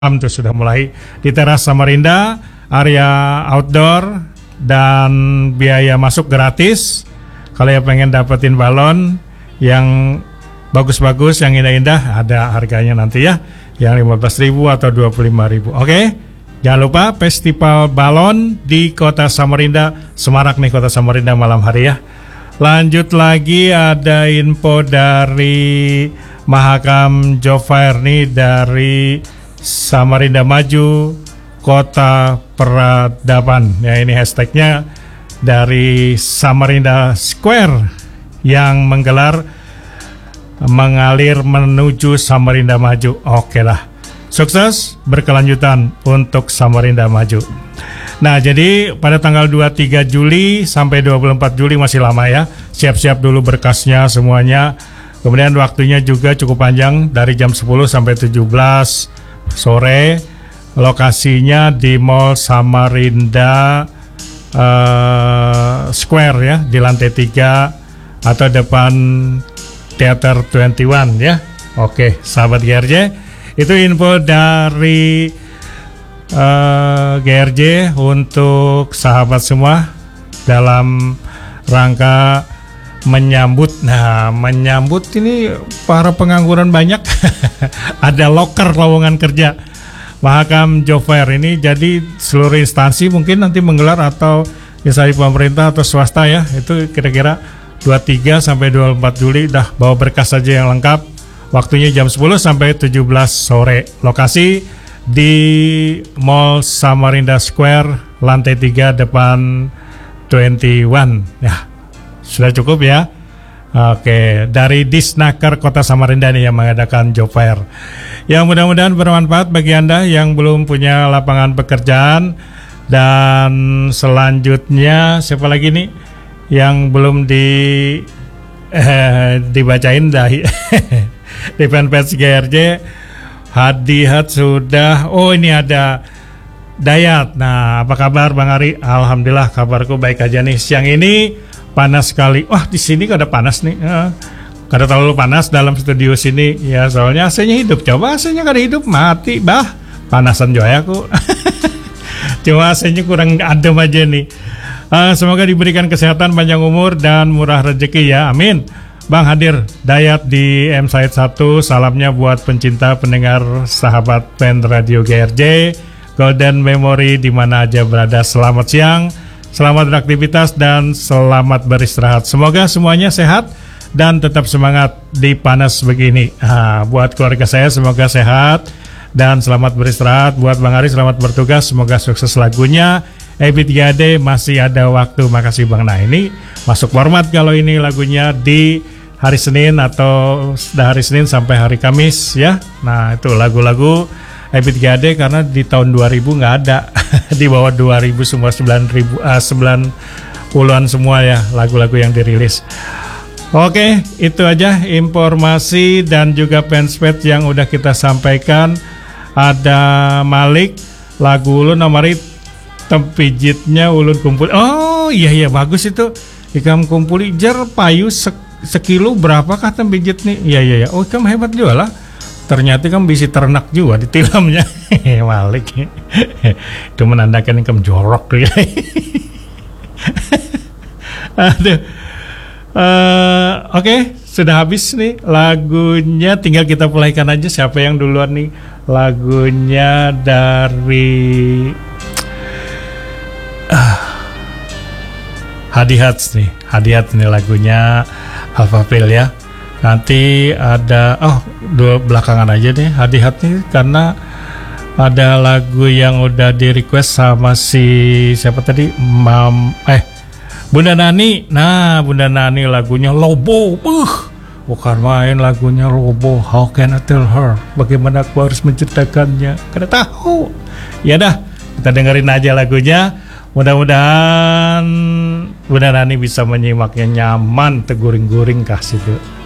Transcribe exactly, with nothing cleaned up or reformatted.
Tuh sudah mulai di teras Samarinda, area outdoor dan biaya masuk gratis. Kalau yang pengen dapetin balon yang bagus-bagus, yang indah-indah, ada harganya nanti ya, yang lima belas ribu atau dua puluh lima ribu. Oke, jangan lupa festival balon di Kota Samarinda, semarak nih Kota Samarinda malam hari ya. Lanjut lagi, ada info dari Mahakam Job Fair nih dari Samarinda Maju, Kota Peradaban. Ya, ini hashtagnya dari Samarinda Square yang menggelar mengalir menuju Samarinda Maju. Oke lah, sukses berkelanjutan untuk Samarinda Maju. Nah, jadi pada tanggal dua puluh tiga Juli sampai dua puluh empat Juli masih lama ya. Siap-siap dulu berkasnya semuanya. Kemudian waktunya juga cukup panjang, dari jam sepuluh sampai tujuh belas sore. Lokasinya di Mall Samarinda uh, Square ya, di lantai tiga atau depan Theater dua puluh satu ya. Oke, sahabat G R J, itu info dari uh, G R J untuk sahabat semua dalam rangka menyambut. Nah, menyambut ini para pengangguran banyak. Ada loker lowongan kerja Mahakam Job Fair ini. Jadi seluruh instansi mungkin nanti menggelar, atau instansi pemerintah atau swasta ya. Itu kira-kira dua puluh tiga sampai dua puluh empat Juli. Dah bawa berkas saja yang lengkap. Waktunya jam sepuluh sampai tujuh belas sore. Lokasi di Mall Samarinda Square, lantai tiga depan dua puluh satu ya. Sudah cukup ya. Oke, dari Disnaker Kota Samarinda nih yang mengadakan Job Fair. Yang mudah-mudahan bermanfaat bagi Anda yang belum punya lapangan pekerjaan. Dan selanjutnya siapa lagi nih yang belum di eh, dibacain dah di fanpage G R J. Hadihat sudah. Oh, ini ada Dayat. Nah, apa kabar Bang Ari? Alhamdulillah, kabarku baik aja nih. Siang ini panas sekali. Wah, di sini kada panas nih. Ya, kada terlalu panas dalam studio sini. Ya, soalnya A C-nya hidup. Coba A C-nya kada hidup, mati bah. Panasan juga aku. Cuma A C-nya kurang adem aja nih. Uh, semoga diberikan kesehatan, panjang umur dan murah rezeki ya. Amin. Bang hadir Dayat di M Said satu. Salamnya buat pencinta pendengar sahabat fan radio G R J Golden Memory di mana aja berada. Selamat siang. Selamat beraktivitas dan selamat beristirahat. Semoga semuanya sehat dan tetap semangat di panas begini. Nah, buat keluarga saya semoga sehat dan selamat beristirahat. Buat Bang Ari selamat bertugas. Semoga sukses lagunya. Ebit G A D masih ada waktu. Makasih Bang. Nah, ini masuk format kalau ini lagunya di hari Senin atau sudah hari Senin sampai hari Kamis ya. Nah, itu lagu-lagu Ebit G A D karena di tahun dua ribu nggak ada. Di bawah dua ribu semua, sembilan ribu, uh, sembilan puluhan semua ya lagu-lagu yang dirilis. Oke, itu aja informasi dan juga fanspage yang udah kita sampaikan. Ada Malik, lagu ulun namari tempijitnya ulun kumpul. Oh iya iya bagus itu. Ikam kumpuli jar payu sek, sekilo berapakah tempijit nih? Iya iya iya. Oh, ikam hebat juga lah. Ternyata kan bisa ternak juga di tilamnya. Malik. Itu menandakan income jorok ya. Aduh. Uh, Oke, okay, sudah habis nih lagunya. Tinggal kita play-kan aja siapa yang duluan nih. Lagunya dari uh, Hadihat nih. Hadihat nih lagunya Alfafil ya. Nanti ada oh dua belakangan aja deh Hadihat nih, karena ada lagu yang udah di request sama si siapa tadi Mam eh Bunda Nani. Nah, Bunda Nani lagunya Lobo. Uh, bukan main lagunya Lobo. How can I tell her? Bagaimana aku harus menceritakannya? Kada tahu. Ya dah, kita dengerin aja lagunya. Mudah-mudahan Bunda Nani bisa menyimaknya nyaman, teguring-guring kasih tuh.